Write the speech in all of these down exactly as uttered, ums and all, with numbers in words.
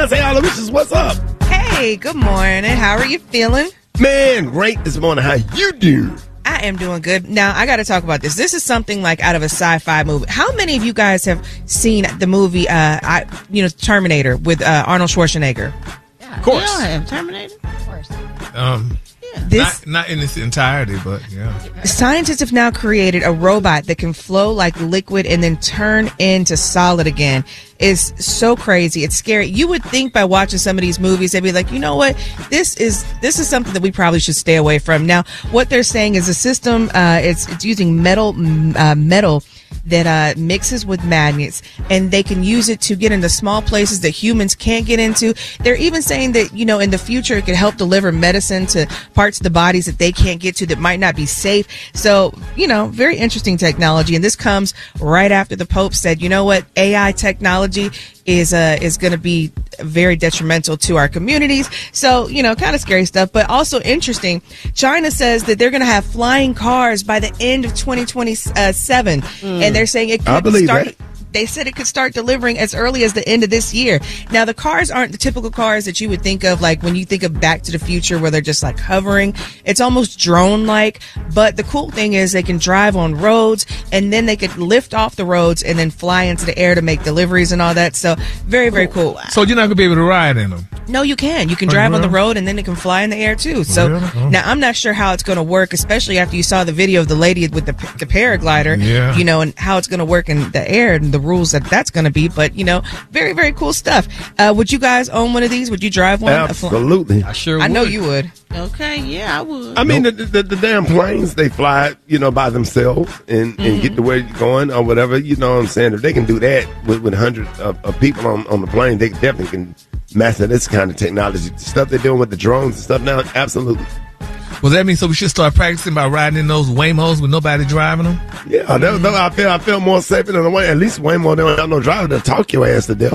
Hey, Aloysius, what's up? Hey, good morning. How are you feeling? Man, great this morning. How you doing? I am doing good. Now, I got to talk about this. This is something like out of a sci-fi movie. How many of you guys have seen the movie, uh, I, you know, Terminator with uh, Arnold Schwarzenegger? Yeah, Of course. Yeah, have Terminator. Of course. Um, This not, not in its entirety, but yeah. Scientists have now created a robot that can flow like liquid and then turn into solid again. It's so crazy. It's scary. You would think by watching some of these movies, they'd be like, you know what? This is this is something that we probably should stay away from. Now, what they're saying is a system. Uh, it's it's using metal uh, metal. that uh, mixes with magnets, and they can use it to get into small places that humans can't get into. They're even saying that, you know, in the future, it could help deliver medicine to parts of the bodies that they can't get to that might not be safe. So, you know, very interesting technology. And this comes right after the Pope said, you know what, A I technology is uh, is going to be very detrimental to our communities. So, you know, kind of scary stuff, but also interesting. China says that they're going to have flying cars by the end of twenty twenty-seven. Mm. And they're saying it I could believe start. that. They said it could start delivering as early as the end of this year. Now, the cars aren't the typical cars that you would think of, like when you think of Back to the Future, where they're just like hovering. It's almost drone-like. But the cool thing is they can drive on roads, and then they could lift off the roads and then fly into the air to make deliveries and all that. So very, very cool. So you're not gonna be able to ride in them. No, you can. You can Oh, drive you on the will? road, and then it can fly in the air too. So Really? Oh. now I'm not sure how it's going to work, especially after you saw the video of the lady with the, the paraglider, Yeah. you know, and how it's going to work in the air and the rules that that's going to be. But, you know, very, very cool stuff. Uh, would you guys own one of these? Would you drive one? Absolutely. I sure I know would. you would. Okay, yeah, I would. I mean, the, the, the damn planes, they fly, you know, by themselves and, Mm-hmm. and get to where you're going or whatever. You know what I'm saying? If they can do that with, with hundreds of, of people on, on the plane, they definitely can master this kind of technology. The stuff they're doing with the drones and stuff now, absolutely. Well, that means so we should start practicing by riding in those Waymos with nobody driving them. Yeah, that, that, I feel I feel more safer than the way. At least way more than have no driver to talk your ass to death.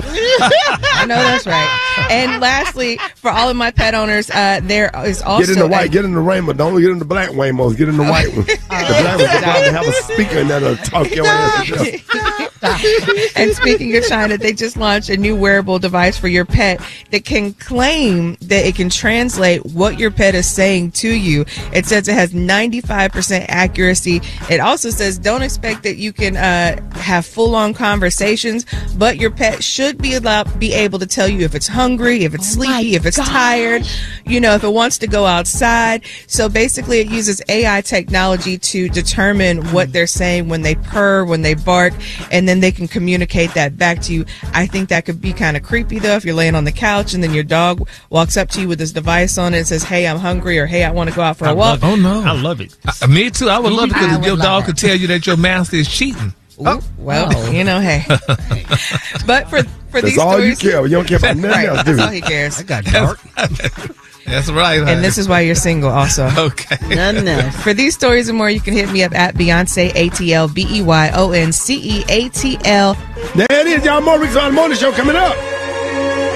I know that's right. And lastly, for all of my pet owners, uh, there is also Get in the white, a- get in the rainbow. Don't get in the black Waymos. Get in the white one. The black one probably have a speaker in there to talk your ass to death. And speaking of China, they just launched a new wearable device for your pet that can claim that it can translate what your pet is saying to you. It says it has ninety-five percent accuracy. It also says don't expect that you can uh, have full-on conversations, but your pet should be allowed, be able to tell you if it's hungry, if it's Oh my sleepy, if it's gosh. tired, you know, if it wants to go outside. So basically it uses A I technology to determine what they're saying when they purr, when they bark, and then they can communicate that back to you. I think that could be kind of creepy though, if you're laying on the couch and then your dog walks up to you with this device on it and says, hey, I'm hungry, or hey, I want to go out for a I walk. love it. Oh, no. I love it. Uh, me too. I would love it I because would your love dog that. could tell you that your master is cheating. Ooh, well, Oh. you know, hey. But for for That's these all you stories, care. You don't care about nothing right? else, do That's all you? he cares. I got dark. That's right. And this is why you're single, also. okay. Nothing else. For these stories and more, you can hit me up at Beyonce A T L B E Y O N C E A T L. There it is, y'all. More Rick's on the Morning Show coming up.